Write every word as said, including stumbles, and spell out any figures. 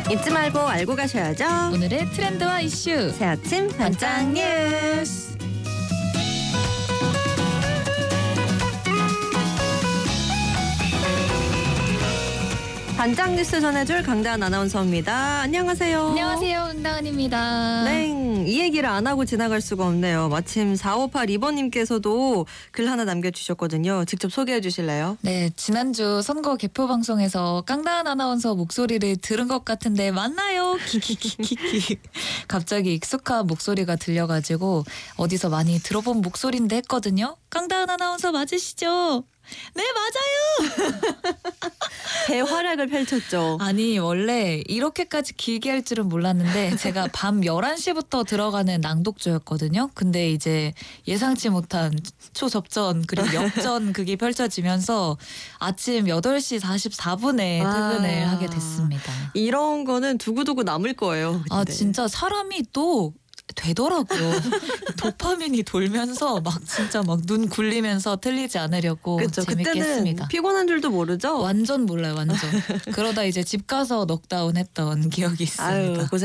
잊지 말고 알고 가셔야죠. 오늘의 트렌드와 이슈 새 아침 반짝 뉴스. 반짝 뉴스 전해줄 강다은 아나운서입니다. 안녕하세요. 안녕하세요, 은다은입니다. 네, 이 얘기를 안 하고 지나갈 수가 없네요. 마침 사오팔이 번님께서도 글 하나 남겨주셨거든요. 직접 소개해 주실래요? 네, 지난주 선거 개표 방송에서 깡다은 아나운서 목소리를 들은 것 같은데 맞나요? 키키키키키. 갑자기 익숙한 목소리가 들려가지고 어디서 많이 들어본 목소리인데 했거든요. 깡다은 아나운서 맞으시죠? 네, 맞아요. 대활약을 펼쳤죠. 아니, 원래 이렇게까지 길게 할 줄은 몰랐는데 제가 밤 열한 시부터 들어가는 낭독조였거든요. 근데 이제 예상치 못한 초접전 그리고 역전 그게 펼쳐지면서 아침 여덟 시 사십사 분에 퇴근을 아, 하게 됐습니다. 이런 거는 두고두고 남을 거예요. 아, 근데. 진짜 사람이 또 되더라고요. 도파민이 돌면서 막 진짜 막 눈 굴리면서 틀리지 않으려고 그쵸, 재밌게 그때는 했습니다. 피곤한 줄도 모르죠? 완전 몰라요, 완전. 그러다 이제 집 가서 넉다운 했던 기억이 있습니다. 아유, 고생